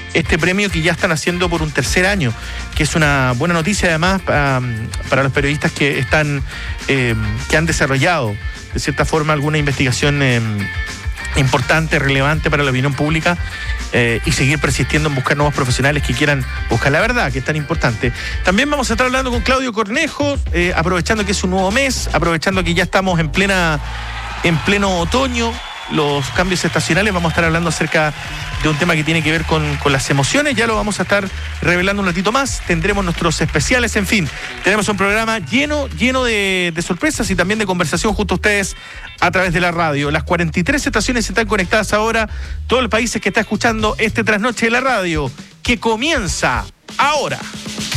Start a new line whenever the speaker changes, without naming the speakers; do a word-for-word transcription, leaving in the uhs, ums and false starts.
este premio que ya están haciendo por un tercer año, que es una buena noticia además para, para los periodistas que están eh, que han desarrollado de cierta forma alguna investigación eh, importante, relevante para la opinión pública, eh, y seguir persistiendo en buscar nuevos profesionales que quieran buscar la verdad, que es tan importante. También vamos a estar hablando con Claudio Cornejo, eh, aprovechando que es un nuevo mes, aprovechando que ya estamos en plena en pleno otoño, los cambios estacionales. Vamos a estar hablando acerca de un tema que tiene que ver con, con las emociones. Ya lo vamos a estar revelando un ratito más. Tendremos nuestros especiales, en fin. Tenemos un programa lleno, lleno de, de sorpresas y también de conversación junto a ustedes a través de la radio. Las cuarenta y tres estaciones están conectadas ahora. Todo el país es que está escuchando este Trasnoche de la Radio, que comienza ahora.